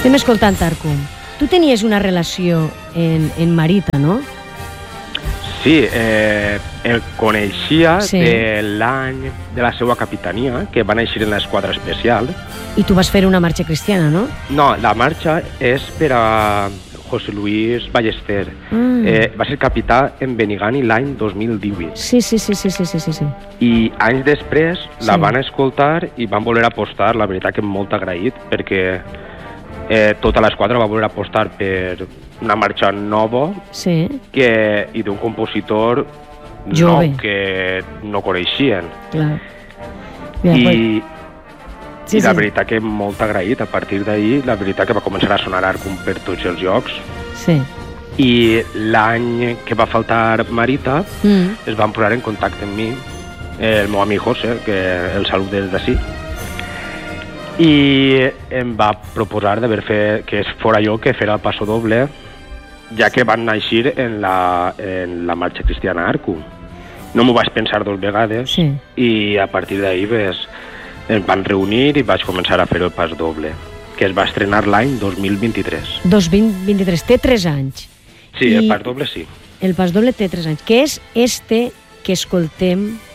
Estem escoltant Arcum. Tu tenies una relació en Marita, no? Sí, el coneixia de l'any de la seva capitania, que van eixir en l'esquadra especial. I tu vas fer una marxa cristiana, no? No, la marxa és per a José Luis Ballester. Va ser capità en Benigani l'any 2018. Sí. I anys després la van escoltar i van voler apostar, la veritat que molt agraït, perquè tota l'esquadra va voler apostar per una marxa nova i d'un compositor nou que no coneixien. I la veritat que molt agraït. A partir d'ahir, la veritat que va començar a sonar Arcum per tots els llocs. I l'any que va faltar Marita es van posar en contacte amb mi, el meu amic José, que el salut des d'ací, i em va proposar que fora jo que fera el passo doble, ja que van naixer en la marxa cristiana Arcum. No m'ho vaig pensar 2 vegades i a partir d'ahir ens van reunir i vaig començar a fer el pas doble, que es va estrenar l'any 2023. 2023, té 3 anys. Sí, el pas doble sí. El pas doble té 3 anys, que és este que escoltem